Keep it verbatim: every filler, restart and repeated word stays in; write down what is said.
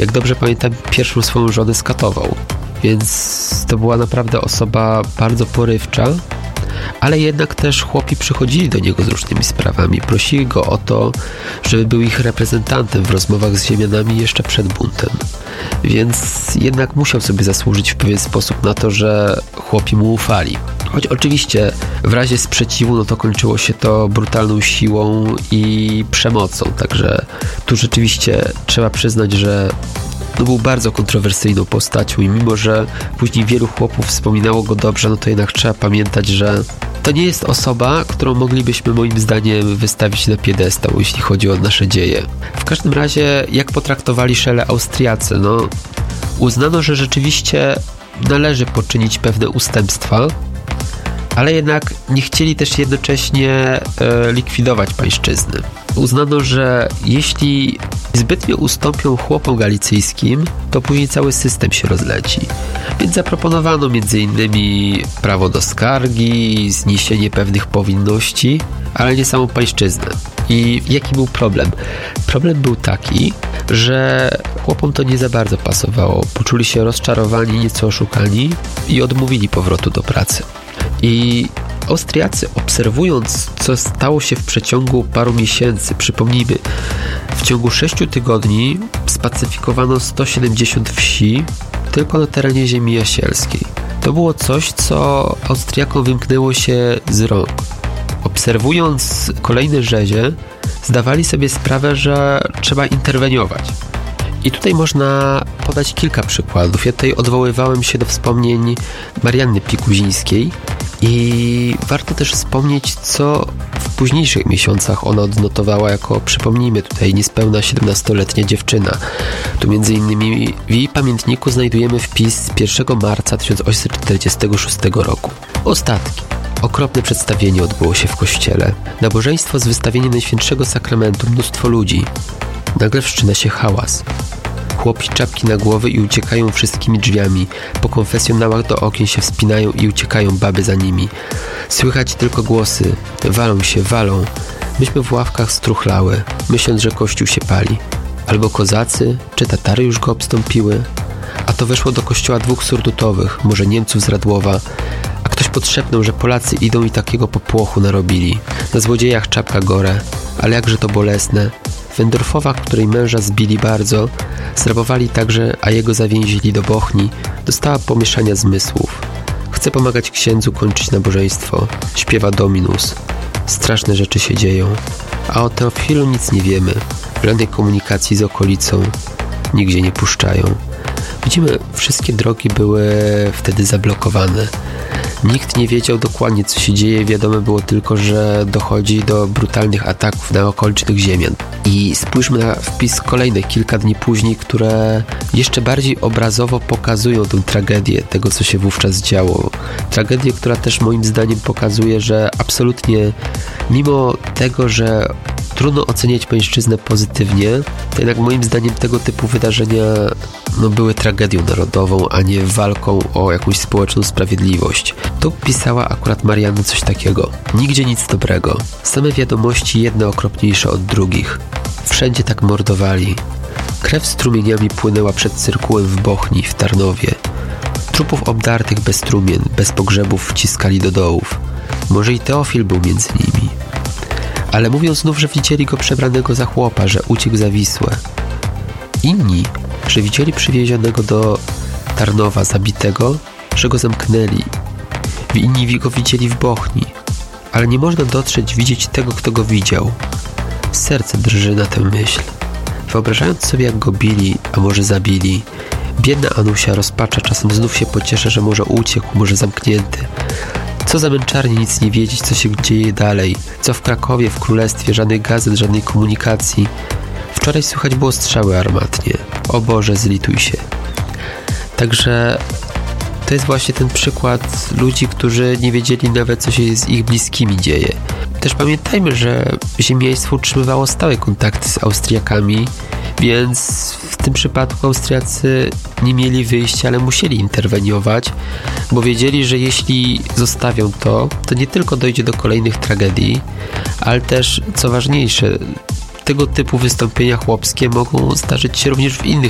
Jak dobrze pamiętam, pierwszą swoją żonę skatował. Więc to była naprawdę osoba bardzo porywcza, ale jednak też chłopi przychodzili do niego z różnymi sprawami. Prosili go o to, żeby był ich reprezentantem w rozmowach z ziemianami jeszcze przed buntem. Więc jednak musiał sobie zasłużyć w pewien sposób na to, że chłopi mu ufali. Choć oczywiście w razie sprzeciwu, no to kończyło się to brutalną siłą i przemocą. Także tu rzeczywiście trzeba przyznać, że no był bardzo kontrowersyjną postacią i mimo, że później wielu chłopów wspominało go dobrze, no to jednak trzeba pamiętać, że to nie jest osoba, którą moglibyśmy moim zdaniem wystawić na piedestał, jeśli chodzi o nasze dzieje. W każdym razie, jak potraktowali Szele Austriacy? No, uznano, że rzeczywiście należy poczynić pewne ustępstwa, ale jednak nie chcieli też jednocześnie e, likwidować pańszczyzny. Uznano, że jeśli zbytnio ustąpią chłopom galicyjskim, to później cały system się rozleci. Więc zaproponowano między innymi prawo do skargi, zniesienie pewnych powinności, ale nie samą pańszczyznę. I jaki był problem? Problem był taki, że chłopom to nie za bardzo pasowało. Poczuli się rozczarowani, nieco oszukani i odmówili powrotu do pracy. I Austriacy, obserwując, co stało się w przeciągu paru miesięcy, przypomnijmy, w ciągu sześciu tygodni spacyfikowano sto siedemdziesiąt wsi tylko na terenie ziemi jasielskiej. To było coś, co Austriakom wymknęło się z rąk. Obserwując kolejne rzezie, zdawali sobie sprawę, że trzeba interweniować. I tutaj można podać kilka przykładów. Ja tutaj odwoływałem się do wspomnień Marianny Pikuzińskiej i warto też wspomnieć, co w późniejszych miesiącach ona odnotowała jako, przypomnijmy tutaj, niespełna siedemnastoletnia dziewczyna. Tu między innymi w jej pamiętniku znajdujemy wpis z pierwszego marca tysiąc osiemset czterdziestego szóstego roku. Ostatki. Okropne przedstawienie odbyło się w kościele. Nabożeństwo z wystawieniem Najświętszego Sakramentu, mnóstwo ludzi. Nagle wszczyna się hałas. Chłopi czapki na głowy i uciekają wszystkimi drzwiami. Po konfesjonałach do okien się wspinają i uciekają baby za nimi. Słychać tylko głosy. Walą się, walą. Myśmy w ławkach struchlały, myśląc, że kościół się pali. Albo kozacy, czy Tatary już go obstąpiły. A to weszło do kościoła dwóch surdutowych, może Niemców z Radłowa. A ktoś podszepnął, że Polacy idą i takiego popłochu narobili. Na złodziejach czapka gore, ale jakże to bolesne. Wędorfowa, której męża zbili bardzo, zrabowali także, a jego zawięzili do Bochni, dostała pomieszania zmysłów. Chce pomagać księdzu kończyć nabożeństwo. Śpiewa Dominus. Straszne rzeczy się dzieją. A o Teofilu nic nie wiemy. Żadnej komunikacji z okolicą. Nigdzie nie puszczają. Widzimy, wszystkie drogi były wtedy zablokowane. Nikt nie wiedział dokładnie, co się dzieje. Wiadomo było tylko, że dochodzi do brutalnych ataków na okolicznych ziemian. I spójrzmy na wpis kolejny, kilka dni później, które jeszcze bardziej obrazowo pokazują tę tragedię tego, co się wówczas działo. Tragedię, która też moim zdaniem pokazuje, że absolutnie mimo tego, że trudno oceniać pańszczyznę pozytywnie, to jednak moim zdaniem tego typu wydarzenia no, były tragedią narodową, a nie walką o jakąś społeczną sprawiedliwość. Tu pisała akurat Marianna coś takiego. Nigdzie nic dobrego. Same wiadomości jedne okropniejsze od drugich. Wszędzie tak mordowali. Krew strumieniami płynęła przed cyrkułem w Bochni, w Tarnowie. Trupów obdartych bez trumien, bez pogrzebów wciskali do dołów. Może i Teofil był między nimi. Ale mówią znów, że widzieli go przebranego za chłopa, że uciekł za Wisłę. Inni, że widzieli przywiezionego do Tarnowa zabitego, że go zamknęli. Inni go widzieli w Bochni. Ale nie można dotrzeć, widzieć tego, kto go widział. Serce drży na tę myśl. Wyobrażając sobie, jak go bili, a może zabili, biedna Anusia rozpacza, czasem znów się pociesza, że może uciekł, może zamknięty. Co za męczarnie nic nie wiedzieć, co się dzieje dalej. Co w Krakowie, w Królestwie, żadnych gazet, żadnej komunikacji. Wczoraj słychać było strzały armatnie. O Boże, zlituj się. Także to jest właśnie ten przykład ludzi, którzy nie wiedzieli nawet, co się z ich bliskimi dzieje. Też pamiętajmy, że ziemiaństwo utrzymywało stałe kontakty z Austriakami, więc w tym przypadku Austriacy nie mieli wyjścia, ale musieli interweniować, bo wiedzieli, że jeśli zostawią to, to nie tylko dojdzie do kolejnych tragedii, ale też, co ważniejsze, tego typu wystąpienia chłopskie mogą zdarzyć się również w innych